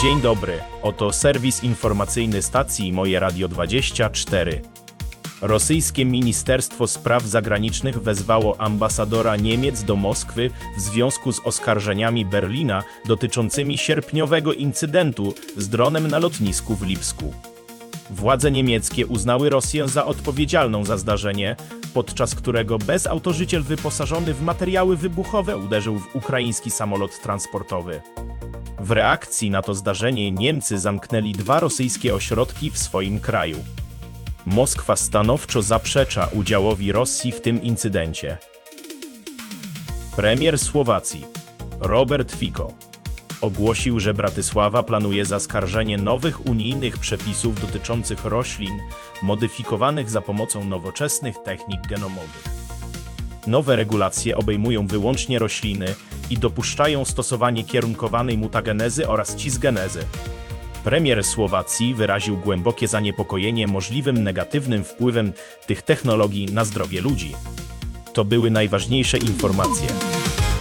Dzień dobry, oto serwis informacyjny stacji Moje Radio 24. Rosyjskie Ministerstwo Spraw Zagranicznych wezwało ambasadora Niemiec do Moskwy w związku z oskarżeniami Berlina dotyczącymi sierpniowego incydentu z dronem na lotnisku w Lipsku. Władze niemieckie uznały Rosję za odpowiedzialną za zdarzenie, podczas którego bezautożyciel wyposażony w materiały wybuchowe uderzył w ukraiński samolot transportowy. W reakcji na to zdarzenie Niemcy zamknęli 2 rosyjskie ośrodki w swoim kraju. Moskwa stanowczo zaprzecza udziałowi Rosji w tym incydencie. Premier Słowacji Robert Fico ogłosił, że Bratysława planuje zaskarżenie nowych unijnych przepisów dotyczących roślin modyfikowanych za pomocą nowoczesnych technik genomowych. Nowe regulacje obejmują wyłącznie rośliny i dopuszczają stosowanie kierunkowanej mutagenezy oraz cisgenezy. Premier Słowacji wyraził głębokie zaniepokojenie możliwym negatywnym wpływem tych technologii na zdrowie ludzi. To były najważniejsze informacje.